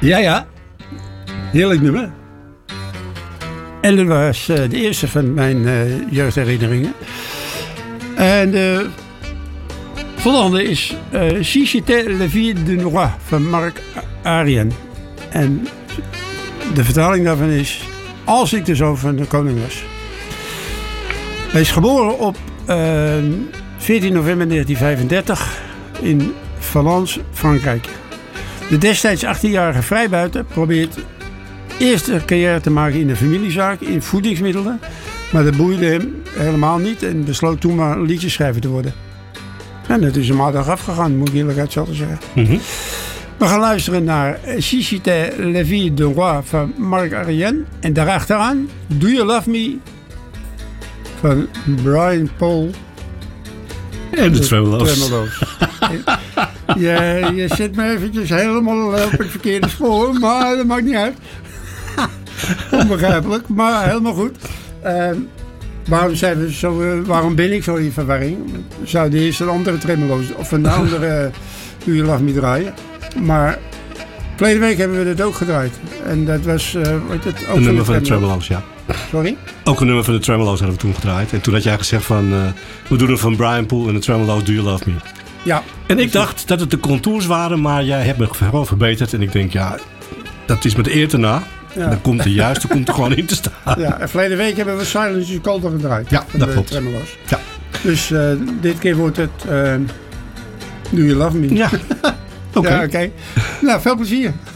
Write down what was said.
Ja. Heerlijk nummer. En dat was de eerste van mijn jeugdherinneringen. En de volgende is Si j'étais la fille du roi van Marc Arien. En de vertaling daarvan is Als ik de zoon van de koning was. Hij is geboren op 14 november 1935 in Valence, Frankrijk. De destijds 18-jarige vrijbuiter probeert eerst een carrière te maken in de familiezaak, in voedingsmiddelen. Maar dat boeide hem helemaal niet en besloot toen maar een liedjeschrijver te worden. En dat is hem aardig afgegaan, moet ik eerlijk uit zo te zeggen. Mm-hmm. We gaan luisteren naar Si j'étais la fille du roi van Marc Arien. En daarachteraan Do You Love Me van Brian Paul. En de Tremolo's. Je zet me eventjes helemaal op het verkeerde spoor, maar dat maakt niet uit. Onbegrijpelijk, maar helemaal goed. Waarom ben ik zo in verwarring? Zou de eerste een andere Tremolo's of een andere Do You Love Me draaien? Maar verleden week hebben we dat ook gedraaid. En dat was ook een nummer van de Tremolo's, ja. Sorry? Ook een nummer van de Tremolo's hadden we toen gedraaid. En toen had jij gezegd van, we doen het van Brian Poole en de Tremolo's Do You Love Me. Ja. En ik dacht dat het de contours waren, maar jij hebt me gewoon verbeterd. En ik denk, ja, dat is met eer te na. Ja. Dan komt er gewoon in te staan. Ja, en verleden week hebben we Silence is Colder gedraaid. Ja, dat klopt. Tremolo's. Ja. Dus dit keer wordt het Do You Love Me. Ja. Oké. Ja, oké. Nou, veel plezier.